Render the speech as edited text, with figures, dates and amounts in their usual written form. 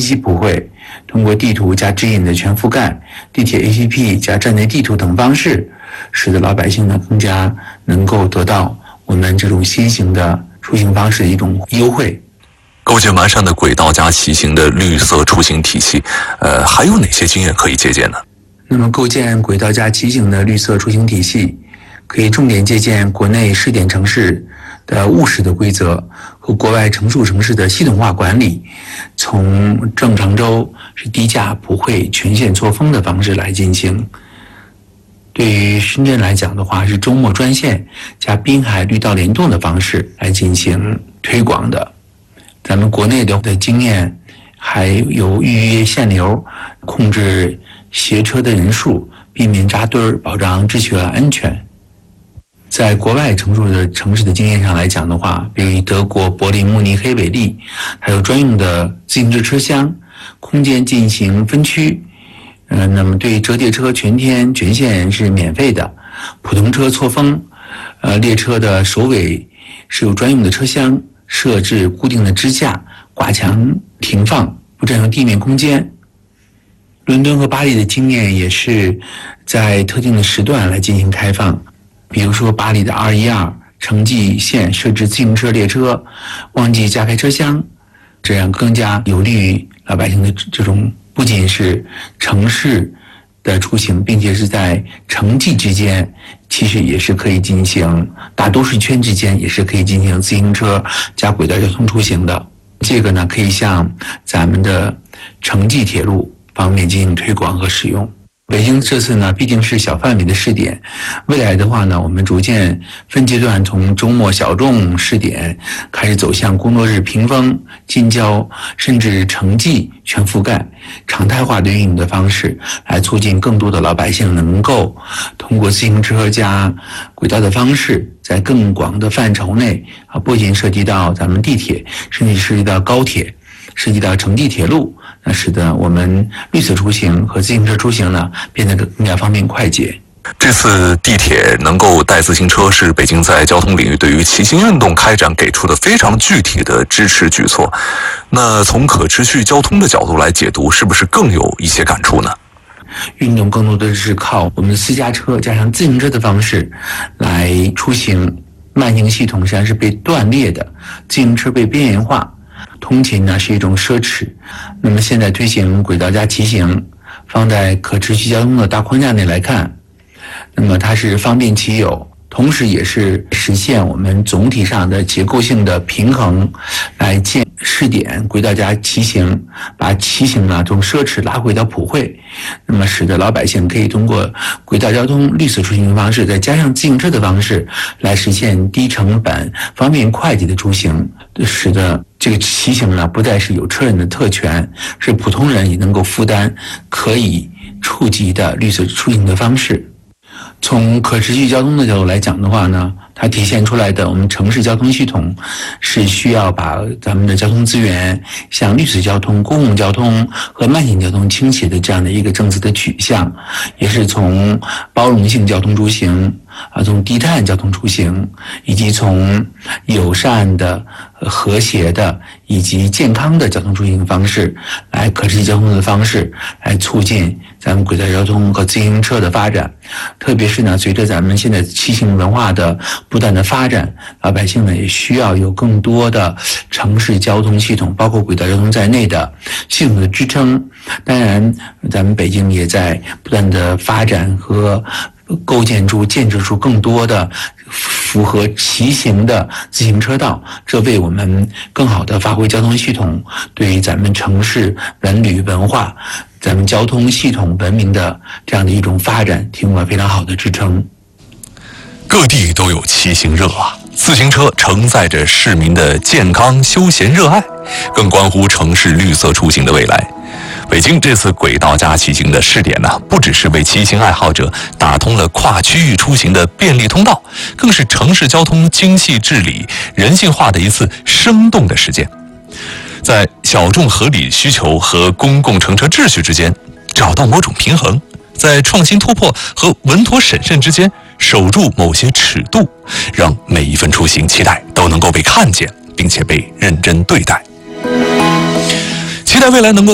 息普惠，通过地图加指引的全覆盖、地铁 APP 加站内地图等方式，使得老百姓呢更加能够得到我们这种新型的出行方式的一种优惠。 构建完善的轨道加骑行的绿色出行体系，还有哪些经验可以借鉴呢？ 那么构建轨道加骑行的绿色出行体系，可以重点借鉴国内试点城市的务实的规则和国外成熟城市的系统化管理，从郑常州是低价普惠全线错峰的方式来进行。对于深圳来讲的话，是周末专线加滨海绿道联动的方式来进行推广的。咱们国内的经验还有预约限流，控制携车的人数，避免扎堆儿，保障秩序和安全。在国外成熟的城市的经验上来讲的话，比如以德国柏林、慕尼黑为例，还有专用的自行车车厢，空间进行分区。那么对折叠车全天全线是免费的，普通车错峰，列车的首尾是有专用的车厢，设置固定的支架，挂墙停放，不占用地面空间。伦敦和巴黎的经验也是在特定的时段来进行开放，比如说巴黎的212城际线设置自行车列车，忘记加开车厢，这样更加有利于老百姓的这种不仅是城市的出行，并且是在城际之间，其实也是可以进行大都市圈之间也是可以进行自行车加轨道交通出行的。这个呢，可以向咱们的城际铁路方面进行推广和使用。北京这次呢，毕竟是小范围的试点，未来的话呢，我们逐渐分阶段从周末小众试点开始走向工作日平峰、近郊，甚至城际全覆盖、常态化的运营的方式，来促进更多的老百姓能够通过自行车加轨道的方式，在更广的范畴内不仅涉及到咱们地铁，甚至涉及到高铁，涉及到城际铁路，那使得我们绿色出行和自行车出行呢变得更加方便快捷。 这次地铁能够带自行车，是北京在交通领域对于骑行运动开展给出的非常具体的支持举措。那从可持续交通的角度来解读，是不是更有一些感触呢？ 运动更多的是靠我们的私家车加上自行车的方式来出行，慢行系统实际上是被断裂的，自行车被边缘化，通勤呢是一种奢侈。那么现在推行轨道加骑行，放在可持续交通的大框架内来看，那么它是方便其有，同时也是实现我们总体上的结构性的平衡，来试点轨道加骑行，把骑行呢从奢侈拉回到普惠，那么使得老百姓可以通过轨道交通绿色出行方式，再加上自行车的方式，来实现低成本、方便快捷的出行，使得这个骑行呢不再是有车人的特权，是普通人也能够负担、可以触及的绿色出行的方式。从可持续交通的角度来讲的话呢，它体现出来的我们城市交通系统是需要把咱们的交通资源向绿色交通、公共交通和慢行交通倾斜的这样的一个政策的取向，也是从包容性交通出行从低碳交通出行，以及从友善的、和谐的以及健康的交通出行方式，来可持续交通的方式，来促进咱们轨道交通和自行车的发展。特别是呢，随着咱们现在骑行文化的不断的发展，老百姓呢也需要有更多的城市交通系统，包括轨道交通在内的系统的支撑。当然，咱们北京也在不断的发展和建设出更多的符合骑行的自行车道，这为我们更好的发挥交通系统对于咱们城市文旅文化、咱们交通系统文明的这样的一种发展提供了非常好的支撑。 各地都有骑行热啊，自行车承载着市民的健康休闲热爱，更关乎城市绿色出行的未来。北京这次轨道加骑行的试点呢，不只是为骑行爱好者打通了跨区域出行的便利通道，更是城市交通精细治理、人性化的一次生动的实践。在小众合理需求和公共乘车秩序之间找到某种平衡，在创新突破和稳妥审慎之间守住某些尺度，让每一份出行期待都能够被看见，并且被认真对待。期待未来能够